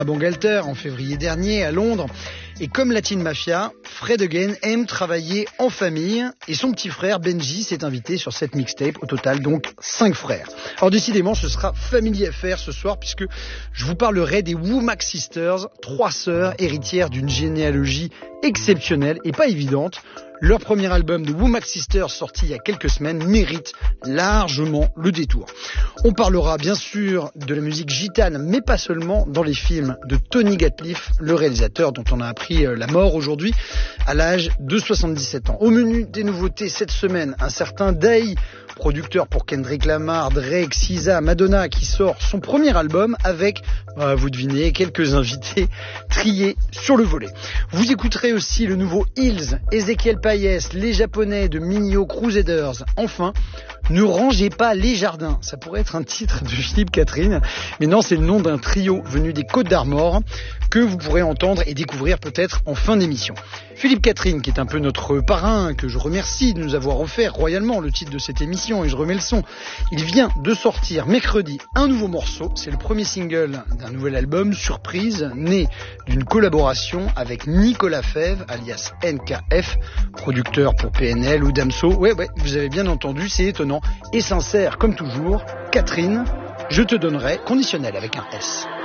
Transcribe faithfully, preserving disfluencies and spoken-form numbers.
à Bangalter en février dernier à Londres. Et comme Latin Mafia, Fred Again aime travailler en famille et son petit frère Benji s'est invité sur cette mixtape. Au total donc cinq frères. Alors décidément ce sera Family Affair ce soir puisque je vous parlerai des Womack Sisters, trois sœurs héritières d'une généalogie exceptionnelle et pas évidente. Leur premier album de Womack Sisters sorti il y a quelques semaines mérite largement le détour. On parlera bien sûr de la musique gitane, mais pas seulement, dans les films de Tony Gatliff, le réalisateur dont on a appris la mort aujourd'hui à l'âge de soixante-dix-sept ans. Au menu des nouveautés cette semaine, un certain Day, producteur pour Kendrick Lamar, Drake, S Z A, Madonna, qui sort son premier album avec, euh, vous devinez, quelques invités triés sur le volet. Vous écouterez aussi le nouveau Hills, Ezekiel Payes, les Japonais de Minio Crusaders. Enfin, ne rangez pas les jardins. Ça pourrait être un titre de Philippe Catherine, mais non, c'est le nom d'un trio venu des Côtes d'Armor que vous pourrez entendre et découvrir peut-être en fin d'émission. Philippe Catherine, qui est un peu notre parrain, que je remercie de nous avoir offert royalement le titre de cette émission, et je remets le son. Il vient de sortir mercredi un nouveau morceau. C'est le premier single d'un nouvel album, surprise, né d'une collaboration avec Nicolas Fèvre, alias N K F, producteur pour P N L ou Damso. Ouais, ouais, vous avez bien entendu, c'est étonnant et sincère comme toujours. Catherine, je te donnerai conditionnel avec un S.